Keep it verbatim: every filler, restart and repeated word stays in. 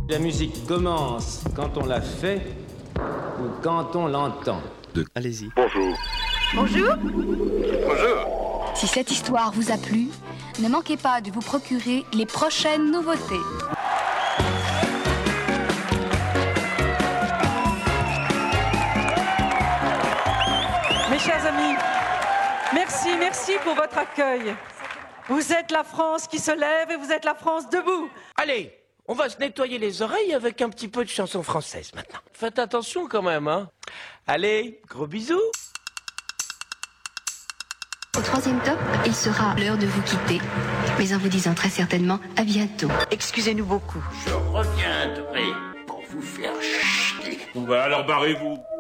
La musique commence quand on la fait ou quand on l'entend. De... Allez-y. Bonjour. Bonjour. Bonjour. Si cette histoire vous a plu, ne manquez pas de vous procurer les prochaines nouveautés. Mes chers amis, merci, merci pour votre accueil. Vous êtes la France qui se lève et vous êtes la France debout. Allez, on va se nettoyer les oreilles avec un petit peu de chanson française maintenant. Faites attention quand même, hein. Allez, gros bisous. Au troisième top, il sera l'heure de vous quitter, mais en vous disant très certainement à bientôt. Excusez-nous beaucoup. Je reviendrai pour vous faire chier. Bon bah alors barrez-vous.